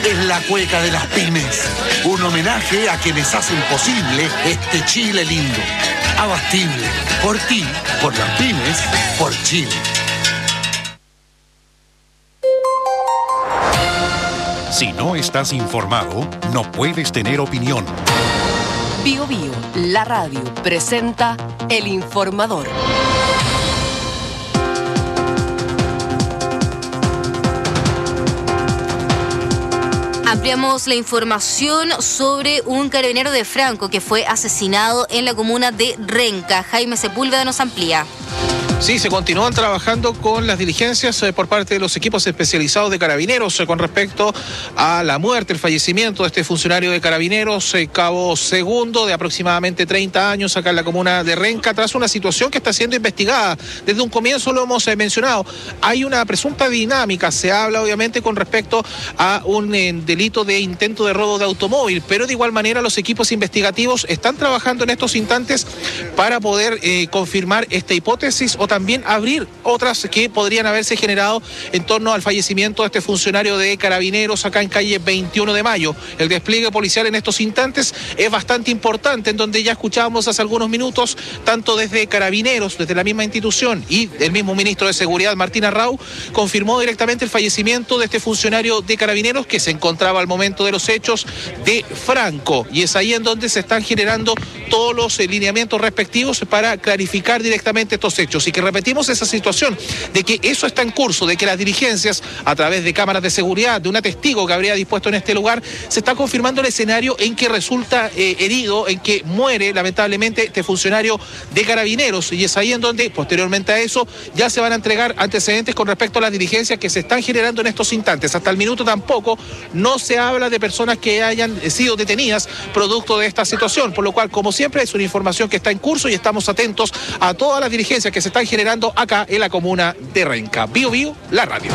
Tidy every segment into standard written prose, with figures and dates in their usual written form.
es la cueca de las pymes. Un homenaje a quienes hacen posible este Chile lindo. Abastible. Por ti, por las pymes, por Chile. Si no estás informado, no puedes tener opinión. Bio Bio, la radio, presenta El Informador. Ampliamos la información sobre un carabinero de Franco que fue asesinado en la comuna de Renca. Jaime Sepúlveda nos amplía. Sí, se continúan trabajando con las diligencias por parte de los equipos especializados de carabineros con respecto a la muerte, el fallecimiento de este funcionario de carabineros, cabo segundo de aproximadamente 30 años acá en la comuna de Renca, tras una situación que está siendo investigada. Desde un comienzo lo hemos mencionado. Hay una presunta dinámica, se habla obviamente con respecto a un delito de intento de robo de automóvil, pero de igual manera los equipos investigativos están trabajando en estos instantes para poder confirmar esta hipótesis o también abrir otras que podrían haberse generado en torno al fallecimiento de este funcionario de carabineros acá en calle 21 de Mayo. El despliegue policial en estos instantes es bastante importante, en donde ya escuchábamos hace algunos minutos, tanto desde carabineros, desde la misma institución, y el mismo ministro de Seguridad, Martín Arrau, confirmó directamente el fallecimiento de este funcionario de carabineros que se encontraba al momento de los hechos de Franco, y es ahí en donde se están generando todos los lineamientos respectivos para clarificar directamente estos hechos, y que repetimos esa situación de que eso está en curso, de que las diligencias a través de cámaras de seguridad, de un testigo que habría dispuesto en este lugar, se está confirmando el escenario en que resulta herido, en que muere lamentablemente este funcionario de carabineros, y es ahí en donde posteriormente a eso ya se van a entregar antecedentes con respecto a las diligencias que se están generando en estos instantes. Hasta el minuto tampoco no se habla de personas que hayan sido detenidas producto de esta situación, por lo cual, como siempre, es una información que está en curso y estamos atentos a todas las diligencias que se están generando acá en la comuna de Renca. Bio Bio, la radio.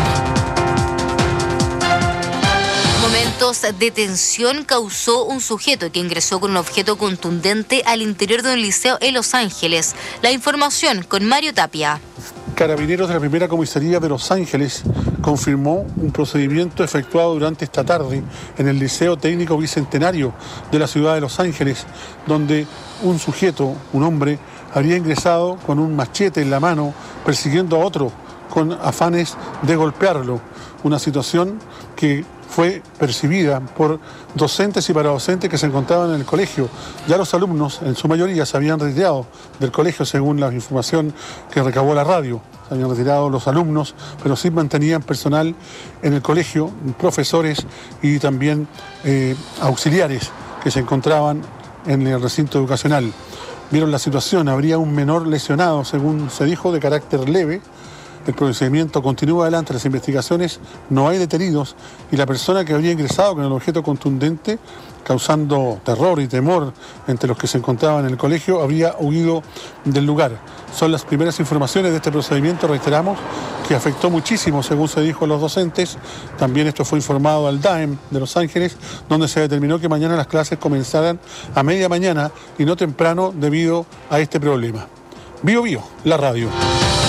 Momentos de tensión causó un sujeto que ingresó con un objeto contundente al interior de un liceo en Los Ángeles. La información con Mario Tapia. Carabineros de la primera comisaría de Los Ángeles confirmó un procedimiento efectuado durante esta tarde en el Liceo Técnico Bicentenario de la ciudad de Los Ángeles, donde un sujeto, un hombre, habría ingresado con un machete en la mano persiguiendo a otro con afanes de golpearlo. Una situación que fue percibida por docentes y paradocentes que se encontraban en el colegio. Ya los alumnos, en su mayoría, se habían retirado del colegio, según la información que recabó la radio. Se habían retirado los alumnos, pero sí mantenían personal en el colegio, profesores y también auxiliares que se encontraban en el recinto educacional. Vieron la situación, habría un menor lesionado, según se dijo, de carácter leve. El procedimiento continúa adelante, las investigaciones, no hay detenidos y la persona que habría ingresado con el objeto contundente, causando terror y temor entre los que se encontraban en el colegio, habría huido del lugar. Son las primeras informaciones de este procedimiento, reiteramos, que afectó muchísimo, según se dijo a los docentes. También esto fue informado al DAEM de Los Ángeles, donde se determinó que mañana las clases comenzaran a media mañana y no temprano debido a este problema. Bio Bio, la radio.